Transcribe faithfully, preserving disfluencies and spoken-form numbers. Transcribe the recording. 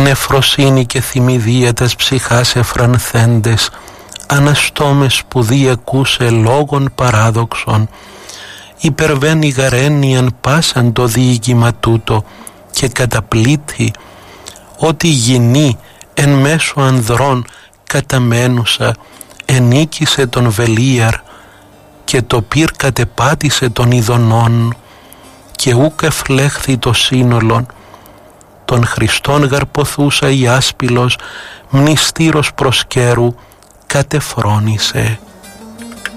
εν εφροσύνη και θυμηδία τας ψυχάς εφρανθέντες, αναστόμες σπουδή ακούσε λόγων παράδοξων, υπερβαίνει γαρένιαν πάσαν το διοίκημα τούτο και καταπλήττει ότι γυνή εν μέσω ανδρών καταμένουσα ενίκησε τον Βελίαρ και το πυρ κατεπάτησε των ειδονών και ούκ εφλέχθη το σύνολον. Τον Χριστόν γαρποθούσα η άσπυλος μνηστήρος προσκέρου κατεφρόνησε.